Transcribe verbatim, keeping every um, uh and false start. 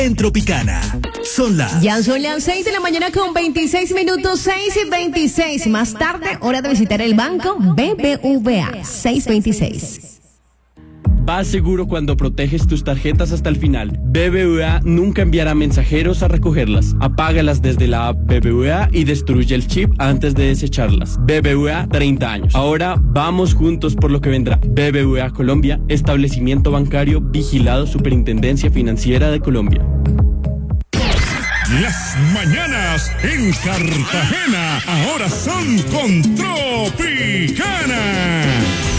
En Tropicana. Son las... Ya son las seis de la mañana con veintiséis minutos, seis y veintiséis. Más tarde, hora de visitar el banco B B V A, seis veintiséis. Vas seguro cuando proteges tus tarjetas hasta el final. B B V A nunca enviará mensajeros a recogerlas. Apágalas desde la app B B V A y destruye el chip antes de desecharlas. B B V A, treinta años. Ahora vamos juntos por lo que vendrá. B B V A Colombia, establecimiento bancario vigilado Superintendencia Financiera de Colombia. Las mañanas en Cartagena ahora son con Tropicana.